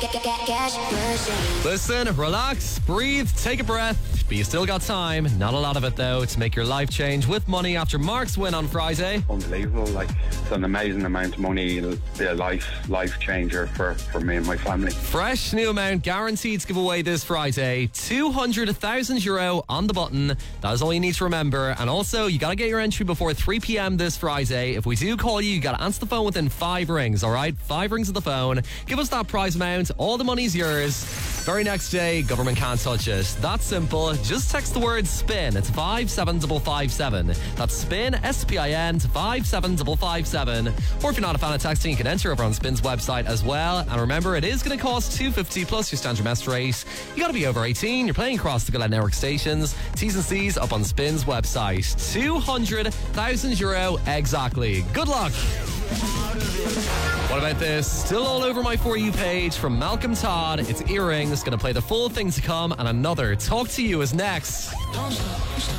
Cash machine. Listen, relax, breathe, take a breath, but you still got time. Not a lot of it, though, to make your life change with money after Mark's win on Friday. Unbelievable. Like, it's an amazing amount of money. It'll be a life changer for me and my family. Fresh new amount guaranteed to give away this Friday. €200,000 on the button. That is all you need to remember. And also, you got to get your entry before 3 p.m. this Friday. If we do call you, you got to answer the phone within 5 rings, all right? 5 rings of the phone. Give us that prize amount. All the money's yours. Very next day, government can't touch it. That's simple. Just text the word SPIN. It's 57557. That's SPIN, S-P-I-N, to 57557. Or if you're not a fan of texting, you can enter over on Spin's website as well. And remember, it is going to cost $2.50 plus your standard mess rate. You got to be over 18. You're playing across the Gillette Network stations. T's and C's up on Spin's website. €200,000 exactly. Good luck. What about this? Still all over my For You page from Malcolm Todd. It's Earrings. Going to play the full thing to come, and another Talk to You is next.